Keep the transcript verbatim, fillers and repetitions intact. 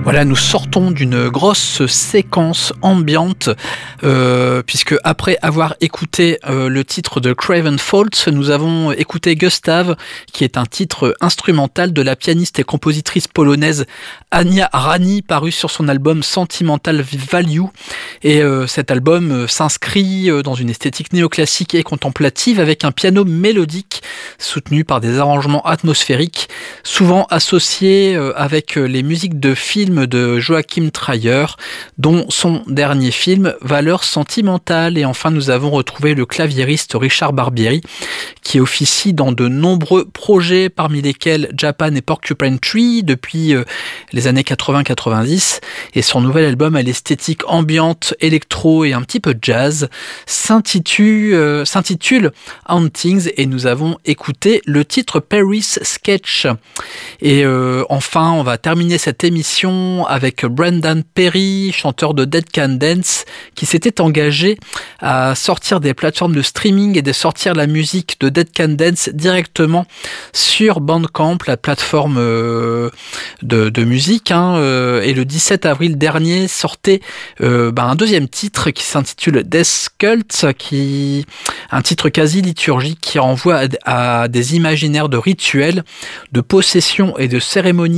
Voilà, nous sortons d'une grosse séquence ambiante, euh, puisque après avoir écouté euh, le titre de Craven Fault, nous avons écouté Gustav, qui est un titre instrumental de la pianiste et compositrice polonaise Ania Rani, paru sur son album Sentimental Value. Et euh, cet album euh, s'inscrit euh, dans une esthétique néoclassique et contemplative avec un piano mélodique soutenu par des arrangements atmosphériques, souvent associés euh, avec euh, les musiques de films de Joachim Trier, dont son dernier film Valeurs sentimentales. Et enfin, nous avons retrouvé le claviériste Richard Barbieri, qui officie dans de nombreux projets, parmi lesquels Japan et Porcupine Tree depuis euh, les années quatre-vingts quatre-vingt-dix. Et son nouvel album à l'esthétique ambiante, électro et un petit peu jazz s'intitule, euh, s'intitule Hauntings, et nous avons écouté le titre Paris Sketch. Et euh, enfin, on va terminer cette émission avec Brendan Perry, chanteur de Dead Can Dance, qui s'était engagé à sortir des plateformes de streaming et de sortir la musique de Dead Can Dance directement sur Bandcamp, la plateforme euh, de, de musique. Hein, euh, et le dix-sept avril dernier sortait euh, bah, un deuxième titre qui s'intitule Death Cult, qui un titre quasi liturgique qui renvoie à, à des imaginaires de rituels, de possession et de cérémonies